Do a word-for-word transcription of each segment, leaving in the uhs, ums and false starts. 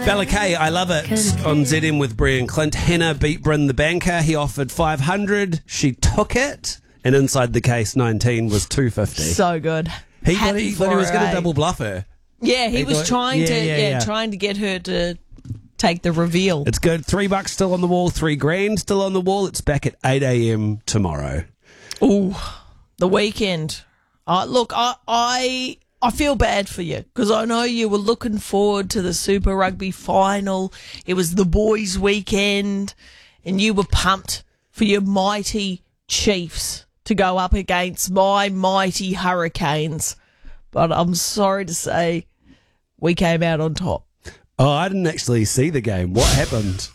Bella K, I love it. On Z M with Brie and Clint. Hannah beat Bryn the banker. He offered five hundred. She took it. And inside the case, nineteen was two fifty. So good. He Happy thought he, thought he for was her, going to eh? double bluff her. Yeah, he, He was thought- trying yeah, to yeah, yeah, yeah. trying to get her to take the reveal. It's good. Three bucks still on the wall. Three grand still on the wall. It's back at eight a.m. tomorrow. Ooh, the weekend. Uh, look, I I I feel bad for you because I know you were looking forward to the Super Rugby final. It was the boys' weekend, and you were pumped for your mighty Chiefs to go up against my mighty Hurricanes. But I'm sorry to say, we came out on top. Oh, I didn't actually see the game. What happened?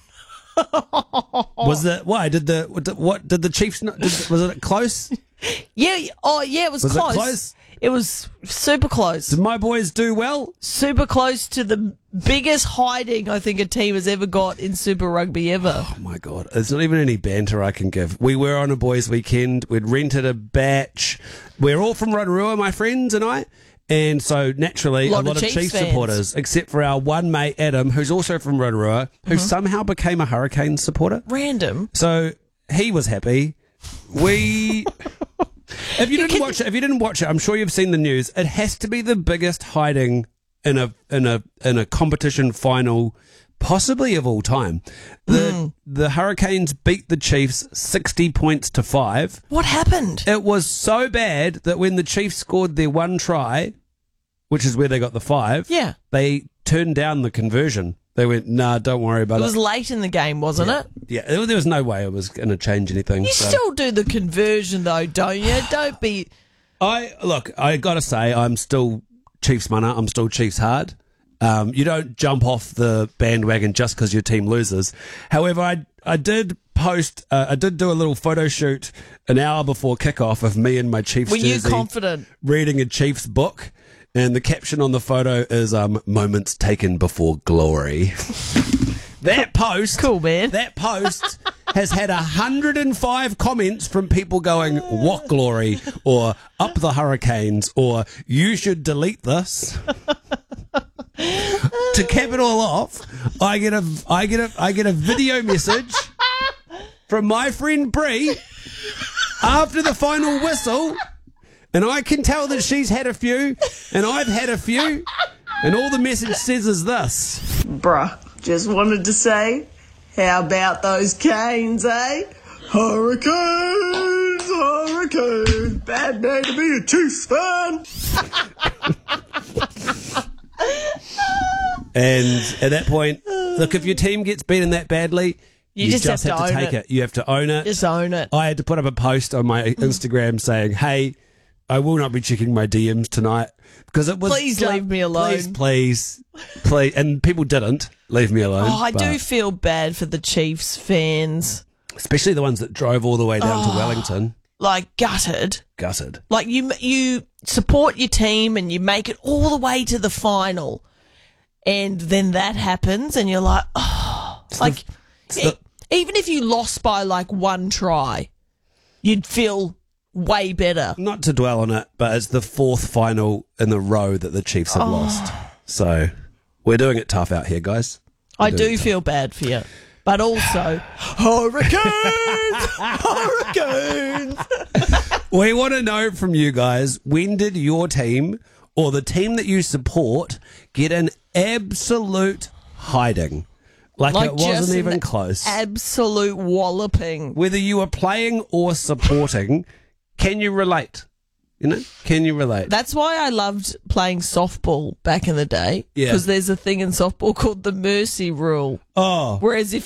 Was it why did the what did, what did the Chiefs not, did, was it close? Yeah, oh yeah, it was, Was it close. close? It was super close. Did my boys do well? Super close to the biggest hiding I think a team has ever got in Super Rugby ever. Oh my god, there's not even any banter I can give. We were on a boys' weekend. We'd rented a batch. We're all from Rotorua, my friends and I. And so, naturally, Lot a lot of of Chiefs Chiefs fans. supporters, except for our one mate, Adam, who's also from Rotorua, who somehow became a Hurricane supporter. Random. So, he was happy. We... If you didn't can- watch it, if you didn't watch it, I'm sure you've seen the news. It has to be the biggest hiding in a in a in a competition final, possibly of all time. The Mm. the Hurricanes beat the Chiefs sixty points to five. What happened? It was so bad that when the Chiefs scored their one try, which is where they got the five, Yeah. they turned down the conversion. They went, nah, don't worry about It it. was late in the game, wasn't it? Yeah, there there was no way it was going to change anything. You so. still do the conversion though, don't you? Don't be... I look, I got to say, I'm still Chiefs munner. I'm still Chiefs hard. Um, you don't jump off the bandwagon just because your team loses. However, I I did post, uh, I did do a little photo shoot an hour before kickoff of me and my Chiefs Were you jersey confident? reading a Chiefs book, and the caption on the photo is um, "Moments taken before glory." That post, Cool, man. That post has had one hundred five comments from people going, "What glory?" or "Up the Hurricanes," or "You should delete this." To cap it all off, I get a I get a I get a video message from my friend Brie after the final whistle, and I can tell that she's had a few, and I've had a few, and all the message says is this. Bruh, just wanted to say, how about those Canes, eh? Hurricanes, Hurricanes, bad day to be a Chiefs fan. And at that point, look, if your team gets beaten that badly, You you, just just, have have, to to own take it. it. You have to own it. Just own it. I had to put up a post on my Instagram saying, "Hey, I will not be checking my D Ms tonight because it was Please leave me alone." Please, please, please." And people didn't leave me alone. Oh, I do but- feel bad for the Chiefs fans. especially the ones that drove all the way down Oh. to Wellington. Like, gutted. Gutted. Like, you you support your team and you make it all the way to the final. And then that happens and you're like, oh. Like, the- e- even if you lost by, like, one try, you'd feel way better. Not to dwell on it, but it's the fourth final in the row that the Chiefs have Oh. lost. So we're doing it tough out here, guys. We're I doing do it tough. feel bad for you. But also, Hurricanes! Hurricanes! We want to know from you guys, when did your team or the team that you support get an absolute hiding? Like, Like it just wasn't even an close. Absolute walloping. Whether you were playing or supporting, can you relate? You know, can you relate? That's why I loved playing softball back in the day. Yeah. Because there's a thing in softball called the mercy rule. oh. Whereas if